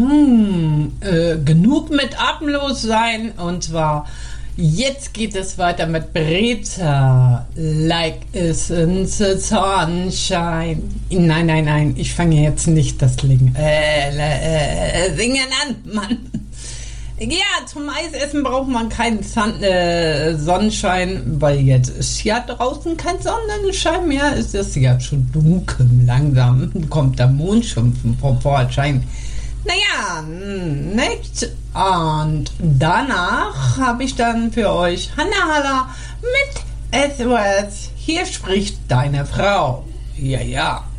Genug mit atemlos sein, und zwar jetzt geht es weiter mit Breza, Like is in the Sunshine. Nein, ich fange jetzt nicht das Singen an, Mann. Ja, zum Eisessen braucht man keinen Sonnenschein, weil jetzt ist ja draußen kein Sonnenschein mehr. Es ist ja schon dunkel, langsam kommt der Mond schon vom Vorschein. Naja, nichts. Und danach habe ich dann für euch Hanna Haller mit SOS. Hier spricht deine Frau. Ja.